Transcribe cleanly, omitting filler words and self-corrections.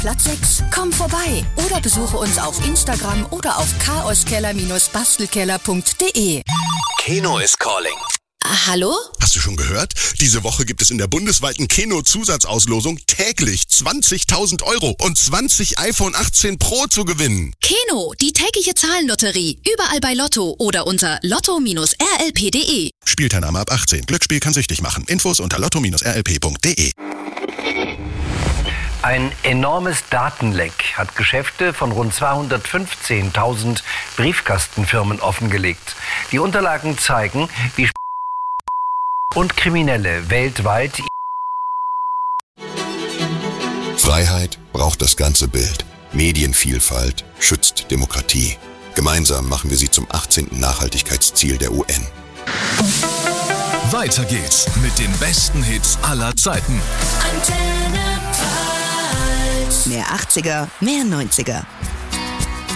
Platz 6. Komm vorbei oder besuche uns auf Instagram oder auf chaoskeller-bastelkeller.de. Keno is calling. Hallo? Hast du schon gehört? Diese Woche gibt es in der bundesweiten Keno-Zusatzauslosung täglich 20.000 € und 20 iPhone 18 Pro zu gewinnen. Keno, die tägliche Zahlenlotterie. Überall bei Lotto oder unter lotto-rlp.de. Spielteilnahme ab 18. Glücksspiel kann süchtig machen. Infos unter lotto-rlp.de. Ein enormes Datenleck hat Geschäfte von rund 215.000 Briefkastenfirmen offengelegt. Die Unterlagen zeigen, wie und Kriminelle weltweit. Freiheit braucht das ganze Bild. Medienvielfalt schützt Demokratie. Gemeinsam machen wir sie zum 18. Nachhaltigkeitsziel der UN. Weiter geht's mit den besten Hits aller Zeiten. Mehr 80er, mehr 90er.